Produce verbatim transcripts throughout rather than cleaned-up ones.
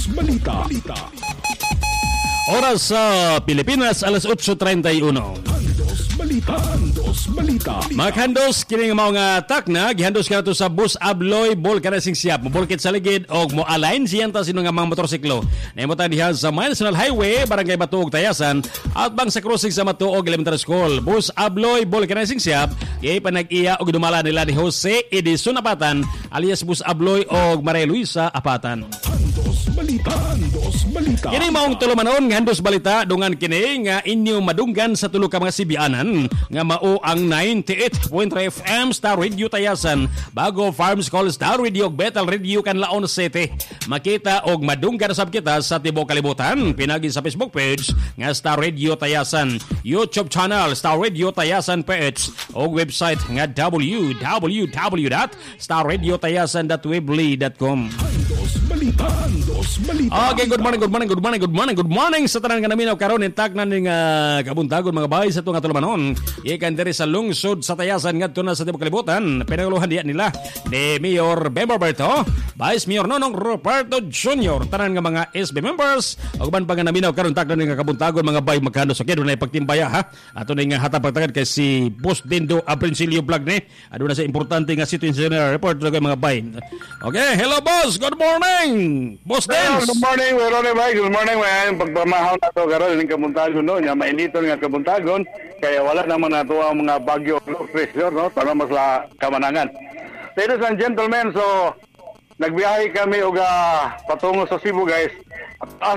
Balita. Oras sa Pilipinas, alas eight thirty-one. Handos Balita. Handos Balita. Maghandos, kini nga mga tak na, gihandos ka na to sa bus abloy, bol ka na sing siyap, mabulkit sa ligid, o mo-align siyan ta sino nga mga motorsiklo. Naimutan diha sa National Highway, Barangay Batuog, Tayasan, at bang sa crossing sa Matuog Elementary School. Bus abloy, bol ka na sing siyap, kaya panag-iya o gidumala nila ni Jose Edison Apatan, alias bus abloy o Maria Luisa Apatan. Handos Balita. Handos Balita. Kini maong tulumanon nga Handos Balita dungan kini nga inyo madunggan sa tulo ka mga sibianan nga mao ang ninety-eight point three F M Star Radio Tayasan, Bago Farms Call Star Radio Betel Radio Canlaon City. Makita og madunggan sab kita sa tibuok kalibutan pinagi sa Facebook page nga Star Radio Tayasan, YouTube channel Star Radio Tayasan P H og website nga w w w dot star radio tayasan dot weebly dot com. Handos Balita. Handos Balita. Okay, good morning, good morning, good morning, good morning, good morning sa tanan nga naminaw karon intak na ning uh, kabuntagon mga bahay sa tunga tulumanon. Ikan diri sa lungsod sa Tayasan ngadto na sa tibuok kalibutan. Pinanguluhan diya nila ni Mayor Bembo Berto, Vice Mayor Nonong Roberto Junior Tanan nga mga S B members ug man pa nga naminaw karon tak na ning kabuntagon mga bahay magkano sa kedon na ipagtimbaya ha. Ato ning hatag pagtagad kay si Boss Dindo Aprincilio Vlog ni. Aduna sa importante nga situation report kay mga bahay. Okay, hello boss. Good morning. Boss Dens. Good morning, Ronnie Bay. Good morning, man. Pagpamahaw na to karon ning kabuntagon no, nya mainiton nga kabuntagon kaya wala naman nato ang mga bagyo low pressure no para mas la kamanangan. Ladies and gentlemen, so nagbiyahe kami og uh, patungo sa Cebu guys. At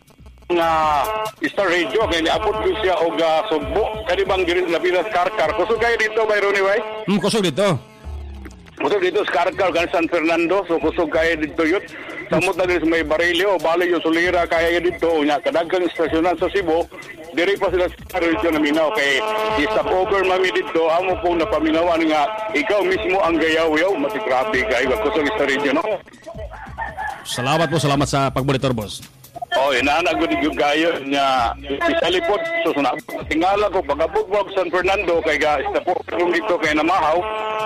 nga Star Radio kay niabot ko siya og uh, Sugbo kani bang diri na Pinas Karkar. Kusog kayo dito by Ronnie Bay? Hmm, kusog dito. Kusog dito sa Karkar kan San Fernando, so kusog kayo dito yun. Samot na din sa may Barilio, bali yung Sulira kaya dito, nya kadagang istasyonan sa Cebu, diri pa sila sa region na minaw kay isa over mami dito, amo po na paminawan nga ikaw mismo ang gayaw-yaw, matigrabe kayo, kusog sa region, no? Salamat po, salamat sa pagbonitor, boss. Oh, inaanag ko yung gayo niya isalipod, so sunab. Tingala ko, pagabot mo San Fernando, kay ga, isa po dito kay Namahaw,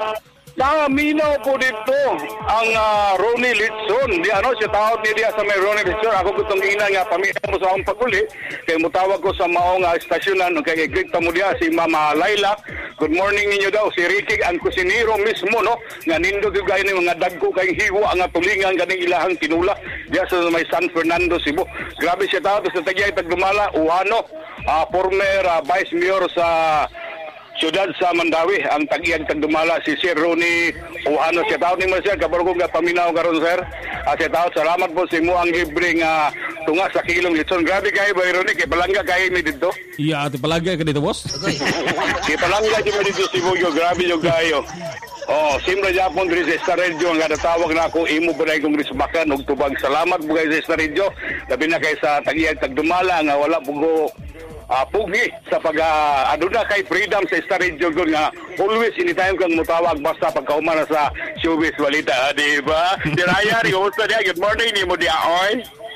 naminaw po dito ang uh, Ronnie Litson. Di ano, siya tawag ni dia sa may Ronnie Litson. Ako gustong ina nga, pamilya mo sa akong paguli. Kaya mutawag ko sa maong uh, stasyonan. Kaya i-greet mo dia si Mama Laila. Good morning ninyo daw. Si Ricky, ang kusinero mismo, no? Nga nindo yung gaya ng mga dagko kayong hiwa, ang tulingan, ganing ilahang tinula. Diya sa may San Fernando, Cebu. Grabe siya tawag sa Tagyay Tagdumala. Uwano, uh, former uh, Vice Mayor sa siyudad sa Mandawi, ang tag-iyang tagdumala si Sir Ronnie Uano. Siya tawag ni mo sir, kabarugong nga paminaw karon sir. Uh, siya tawag, salamat po si mo ang hibreng uh, tunga sa kilong litson. Grabe kayo ba Ronnie, kay palangga kayo mi dito? Iya, ati palangga ka dito boss? Kay palangga kayo dito si Buyo, grabe yung kayo. Oh, simra Japon diri sa Star Radio nga natawag na ako imo ba kong risbakan og tubag. Salamat po kayo sa Star Radio. Labi na kay sa tag-iyang tagdumala nga wala po ko Uh, pugi sa pag uh, aduna kay freedom sa Star Radio nga always anytime kang mutawag basta pagkaumana sa showbiz balita, di ba? Si Ryan, yung host niya, good morning ni mo di aoy.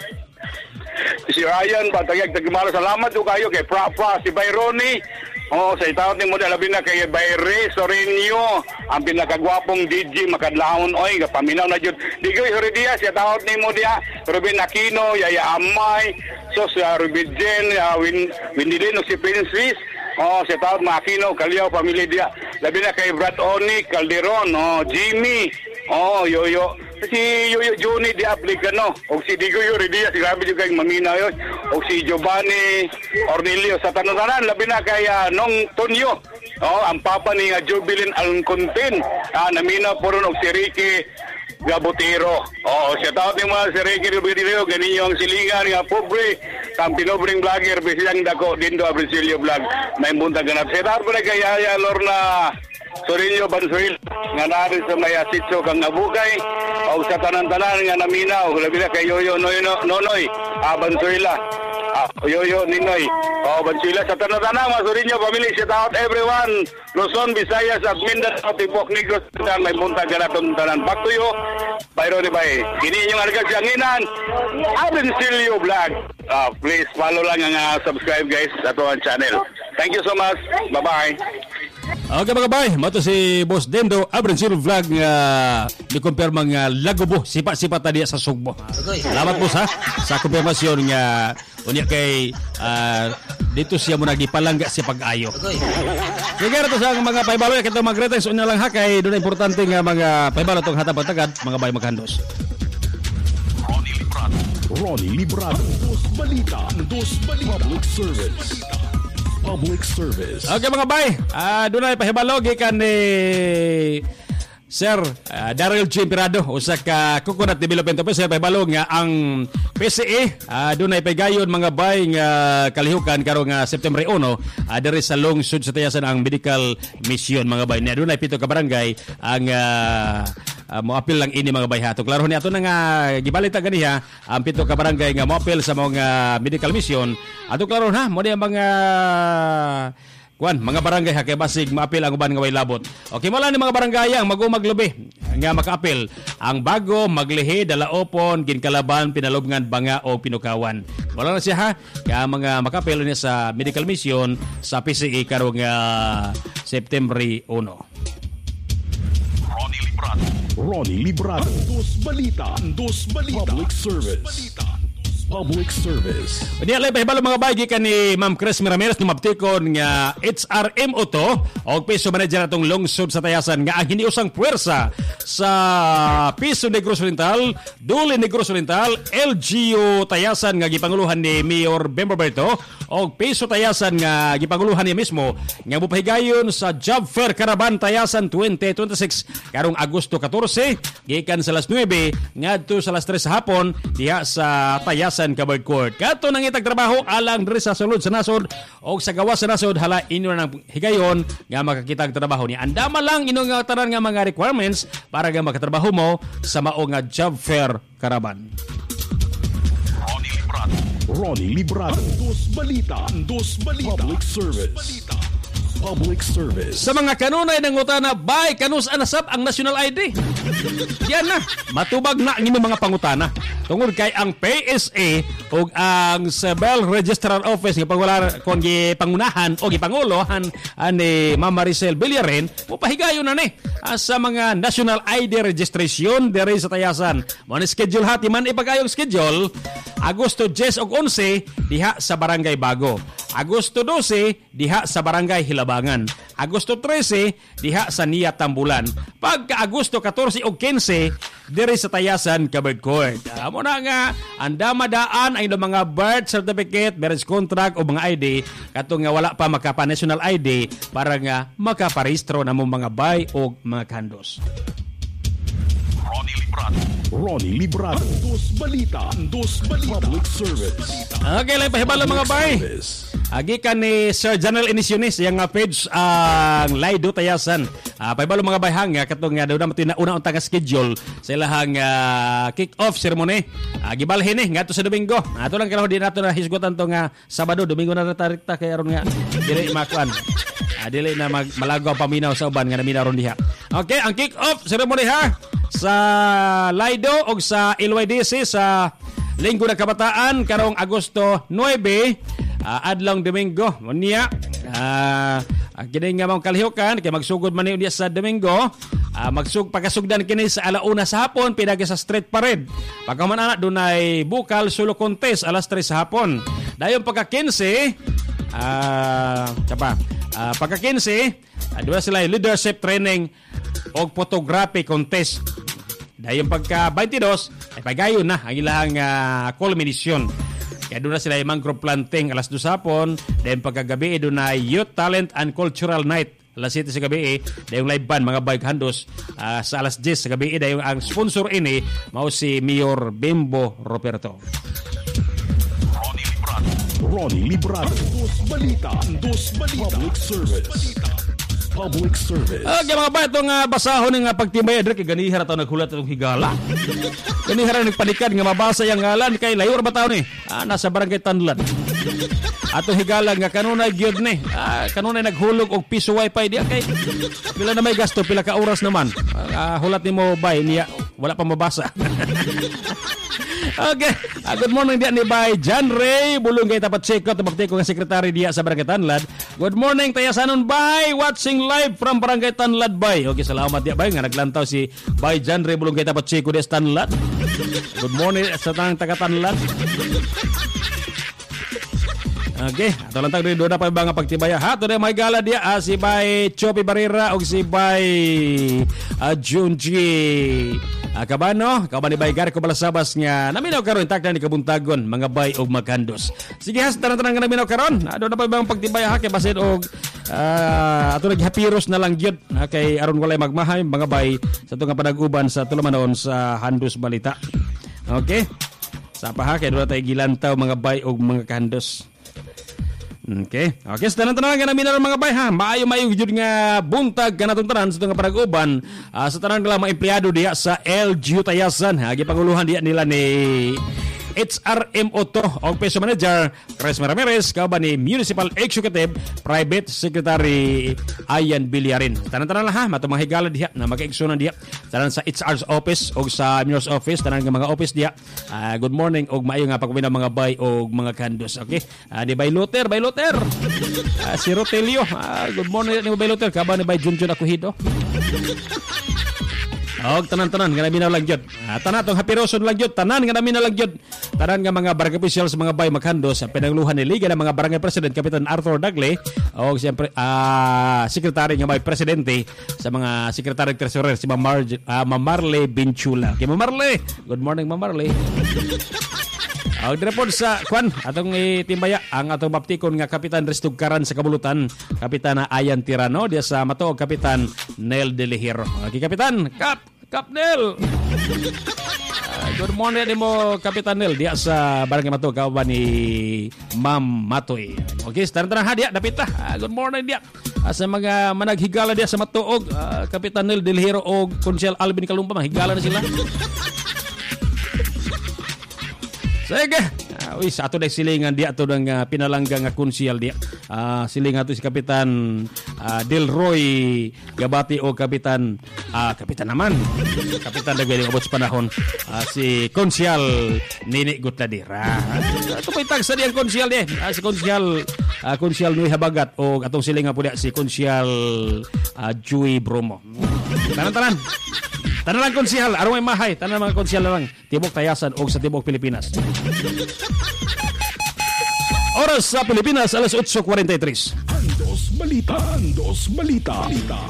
Si Ryan, batagag tagmala, salamat po kayo kay Prapa, si Bayroni. Oh, sa itawat ni mo na labi na kay Bayre Sorenio, ang pinakagwapong D J makadlaon oy, paminaw na jud. Digoy Horidia, siya tawat ni mo dia, Ruben Aquino, Yaya Amay, so sa Rubijen, uh, Win Windilino si Princess. Oh, siya tawat Makino, Kalyaw, pamilya dia. Labi na kay Brad Oni, Calderon, oh, Jimmy, oh, Yoyo. Si Yoyo Johnny di Aplicano, o si Digoy Horidia, si grabe juga yung mamina yun. O si Giovanni Ornelio sa tanong-tanan, labi na kay uh, Nong Tonyo. Oh, ang papa ni uh, Jubilin Alcontin, uh, namina po rin og si Ricky Gabotero. Oh, siya tawag ni mga si Ricky Gabotero, ganinyo ang silingan nga pobre, ang pinobring vlogger, bisiyang dako, Dindo Aprincilio Vlog, may buntag ganap. Siya tawag po na kay Yaya Lorna Sorillo Bansuil, nga narin sa may asitso kang nabukay, o sa tanan-tanan nga naminaw, labi na kay Yoyo Noyno, Nonoy, ah, Bansuila, ah, Yoyo Ninoy, o Bansuila, sa tanan-tanan, mga Sorillo, pamilya, shout out everyone, Luzon, Visayas, at Mindanao, Tipok, Negros, may buntag ganatong tanan. Back to you, Bayro ni Bay. Kini inyong alagad siyang inan, Aprincilio Vlog. Uh, please follow lang ang uh, subscribe guys sa ito ang channel. Thank you so much. Bye-bye. Okay mga bay, mato si Boss Dendo Abrencil Vlog nga uh, ni-confirm nga lagubo sipa-sipa tadi sa Sugbo. Salamat boss ha sa konfirmasyon nga unya kay uh, dito siya mo nagipalangga si pag-ayo. Sige rato sa mga paybalo kito mag-greetings unya lang ha kay doon importante nga mga paybalo tong hatag patagad mga bay maghandos. Ronnie Librado. Ronnie Librado. Dos Balita. Dos Balita. Public Service. Public Service. Okay mga bay, uh, doon ay pahibalo gikan ni Sir uh, Daryl G. Pirado usa ka Coconut Development Officer pahibalo nga ang P C A uh, doon ay pagayon mga bay nga kalihukan karong uh, September uno uh, diri sa lungsod sa Tayasan ang medical mission mga bay. Doon ay pito ka barangay ang uh, Uh, moapil lang ini mga bayha. To klaro ni ato na nga gibalita ganiha ang pito ka barangay nga moapil sa mga medical mission. Ato klaro ha mo diya mga kuan mga barangay ha kay basig maapil ang uban nga way labot. Okay mo lang ni mga barangay ang magumaglubi nga makaapil ang Bago, Maglihi, Dalaopon, Ginkalaban, Pinalubngan, Banga o Pinukawan. Wala na siya ha kaya mga makapil niya sa medical mission sa P C A karong uh, September uno. Ronnie Librado. Ronnie Librado. Dos Balita. Dos Balita. Public Service. Public Service. Niya lay pahibalo mga baygi ka ni Ma'am Chris Ramirez numaptikon nga H R M O to o piso manager atong lungsod sa Tayasan nga ang hiniusang puwersa sa Piso Negros Oriental, Duli Negros Oriental, L G U Tayasan nga gipanguluhan ni Mayor Bemberberto o Piso Tayasan nga gipanguluhan niya mismo nga mupahigayon sa Job Fair Caravan Tayasan twenty twenty-six karong Agosto fourteen gikan sa alas nuwebe ngadto sa alas tres sa hapon diha sa Tayasan Kabag Court. Kato nang itagtrabaho alang diri sa sulod sa nasod o sa gawas sa nasod hala inyo nang higayon nga makakita ang trabaho niya. Andama lang inyo nga tanan nga mga requirements para nga makatrabaho mo sa mao nga Job Fair Caravan. Ronnie Librado. Ronnie Librado. Dos Balita. Dos Balita. Public Service. Balita. Public Service. Sa mga kanunay ng utana, bay, kanus anasab ang National I D. Yan na, matubag na ang inyong mga pangutana. Tungod kay ang P S A o ang Civil Registrar Office ng pangula, kung pangunahan o gipangulohan ni Ma'am Maricel Villarin, mupahigayon na ni sa mga National I D registration diri sa Tayasan. Mo ni schedule hati man ipagayong schedule Agosto ten o eleven diha sa Barangay Bago. Agosto twelve diha sa Barangay Hilabangan. Agosto thirteen diha sa Nia Tambulan. Pagka Agosto fourteen o fifteen diri sa Tayasan Kabag Court. Amo na nga andama daan ay mga birth certificate, marriage contract o mga I D katong nga wala pa makapa national I D para nga makaparehistro namo mga bay o mga kandos. Ronnie Librado. Ronnie Librado. Dos Balita. Dos Balita. Public Service. Okay, lang pahibalo mga bay. Agi ka ni Sir Janel Inisionis yang nga page ang uh, Laido Tayasan. Uh, pahibalo mga bay hang katong nga daw na matina una unta nga schedule sa ilahang uh, kick-off ceremony. Uh, gibalhin eh ngadto sa Domingo. Ato lang kalaho di nato na hisgutan to nga Sabado, Domingo na retarikta kay aron nga dili makuan. Uh, dili na mag, malagaw paminaw sa uban nga naminaw ron diha. Okay, ang kick-off ceremony ha sa Laido o sa L Y D C sa Linggo ng Kabataan karong Agosto nine uh, adlong Domingo niya uh, kini nga mong kalihukan kay magsugod man niya sa Domingo uh, magsug pagkasugdan kini sa alauna sa hapon pinagi sa street parade pagkaman ana dunay bukal solo contest alas tres sa hapon dayon pagka fifteen ah uh, kapa uh, pagka fifteen uh, duwa sila leadership training o photography contest. Dahil pagka twenty-two ay pagayon na ang ilang uh, culmination. Kaya doon na sila yung mangrove planting alas dos hapon. Dahil pagkagabi doon na Youth Talent and Cultural Night alas siete sa gabi. Dahil yung live band mga bike handos uh, sa alas ten sa gabi. Dahil ang sponsor ini mao si Mayor Bembo Roberto. Ronnie Librado. Ronnie Librado. Dos Balita. Dos Balita. Public Service. Balita. Public Service. Okay mga ba, itong uh, basahon ng uh, pagtibay adre kay ganihara taon naghulat itong higala. Ganihara nagpanikan nga mabasa yung ngalan kay layor ba taon eh? Ah, nasa Barangay Tanlan. Atong higala nga kanunay gyud ni. Ah, kanunay naghulog og piso wifi diya kay pila na may gasto, pila ka oras naman. Ah, hulat nimo bay niya wala pa mabasa. Okay. Uh, good morning diya ni Bay John Ray. Bulong kay tapat check out. Tabakti ko nga sekretary diya sa Barangay Tanlad. Good morning, Tayasanon Bay. Watching live from Barangay Tanlad, Bay. Okay, salamat diya, Bay. Nga naglantaw si Bay Janre Bulong Kita Patsiko des Tanlad. Good morning sa tanang taga Tanlad. Okay, ato lang tag doon na pa ba nga pagtibaya. Ha, ito na may gala diya. Ah, si Bay Chopi Barrera o si Bay uh, Junji uh, Kabano. Kauban ni Bay Garco Balasabas nga naminaw karon takda ni Kabuntagon mga Bay og Magkandos. Sige has, tanang-tanang nga naminaw karon. Ah, doon na pa ba ang pagtibaya ha, kay basin og uh, ato naghapiros na lang gyud ha, kay aron walay magmahay mga Bay sa tunga panag-uban sa tulumanon sa Handos Balita. Okay, sa pa ha, kay doon na tayo gilantaw mga Bay og mga Kandos. Okay. Okay, sa tanan-tanan nga namin na mga Bay ha. Maayo-maayo jud nga buntag kanatong tanan sa tunga panag-uban uh, sa tanan nga mga empleyado diya sa L G U Tayasan. Hagi panguluhan diya nila ni H R M O to og Peso Manager Chris Ramirez kauban ni Municipal Executive Private Secretary Ayan Bilyarin. Tanan-tanan lang ha, mato mga higala diha na mag-eksonan diha tanan sa H R's office og sa Mayor's office, tanan nga mga office diha. Uh, good morning og maayo nga pagkuminaw mga Bay og mga Kandos. Okay? Uh, di Bay Luther, Bay Luther. Uh, si Rotelio. Uh, good morning ni Bay Luther kauban ni Bay Junjun Akuhido. Og tanan-tanan nga naminaw lang gyud. Ah, tanan tong hapiroson lang gyud, tanan nga naminaw lang gyud. Tanan nga mga barangay officials mga Bay Magkandos sa pinangluhan ni Liga ng mga Barangay President Kapitan Arthur Dagle og siyempre ah secretary nga Bay Presidente sa mga secretary treasurer si Ma'am Mar- uh, Ma'am Marley Binchula. Kay Ma'am Marley. Good morning Ma'am Marley. Ang direpon sa kwan atong itimbaya ang atong baptikon nga Kapitan Restugkaran sa Kabulutan, Kapitan Ayan Tirano diya sa Matuog Kapitan Nel De Lihero. Okay, Kapitan, Kap, Kap Nel. Uh, good morning din mo Kapitan Nel diya sa Barangay Matuog kauban ni Ma'am Matoy. Okay, tanan-tanan ha diya dapit ta. Uh, good morning diya. Uh, sa mga managhigala diya sa Matuog, uh, Kapitan Nel De Lihero o Konsyel Alvin Kalumpa, mahigala na sila. Sige. Uh, uy, sa ato na silingan di ato ng uh, pinalanggang nga konsyal di. Uh, silingan ato si Kapitan uh, Delroy Gabati o Kapitan uh, Kapitan naman. Kapitan nagwili abot sa panahon uh, si konsyal Nini Gutladira. Uh, ito pa itag sa di ang konsyal di. Uh, si konsyal uh, konsyal Nui Habagat o atong silingan po di si konsyal uh, Joey Bromo. Tanan-tanan. Tanan lang konsyal, aron may mahay, tanan mga konsyal lang tibok Tayasan o sa tibok Pilipinas. Oras sa Pilipinas alas eight forty-three. Handos Balita. Handos Balita.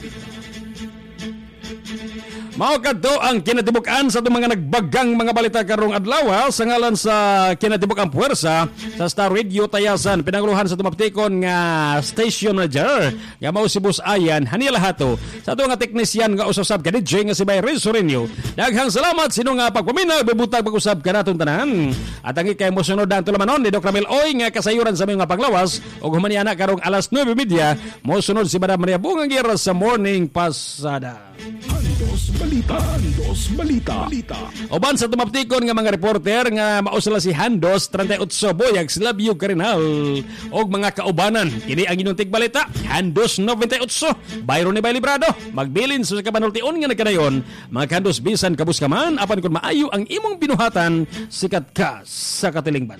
Mao kadto ang kinatibuk-an sa itong mga nagbagang mga balita karong adlaw sa ngalan sa kinatibuk-ang puwersa sa Star Radio Tayasan. Pinanguluhan sa tumaptikon nga station manager nga mao si Boss Ayan Hanila Hato sa ato nga teknisyan nga usab ka D J nga si Bay Resorenyo. Daghang salamat sino nga pagpaminaw bibutag pag-usab kanaton tanan. At ang ikay mosunod ang tulamanon ni Doc Ramil Oy nga kasayuran sa mga panglawas ug humaniana karong alas nine thirty mosunod si Madam Maria Bungang Gira sa morning pasada. Handos Balita. Handos Balita. Oban sa tumaptikon nga mga reporter nga mausala si Handos thirty-eight Boyag Slavio Carinal og mga kaubanan. Kini ang inyong tigbalita Handos ninety-eight Byron ni Bay Librado. Magbilin sa kapanultion nga nagkadayon mga Handos bisan kabus ka man apan kun maayo ang imong binuhatan sikat ka sa katilingban.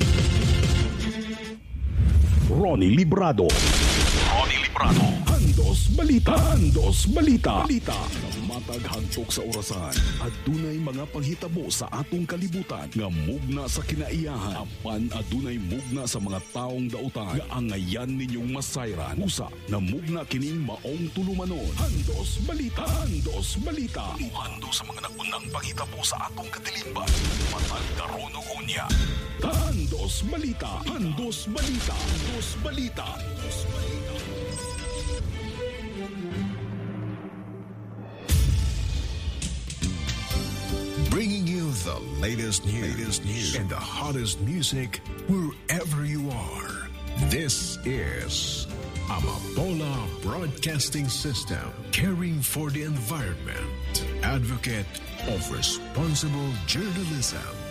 Ronnie Librado. Ronnie Librado. Handos Balita. Handos Balita. Balita. Matag hagtok sa orasan at dunay mga panghitabo sa atong kalibutan nga mugna sa kinaiyahan apan adunay mugna sa mga taong dautan nga angayan ninyong masayran usa na mugna kining maong tulumanon. Handos Balita. Handos Balita. Uhando sa mga nagunang panghitabo sa atong katilimban matag karon ug unya. Handos Balita. Handos Balita. Handos Balita. Handos Balita. Bringing you the latest news, latest news and the hottest music wherever you are. This is Amapola Broadcasting System, caring for the environment, advocate of responsible journalism.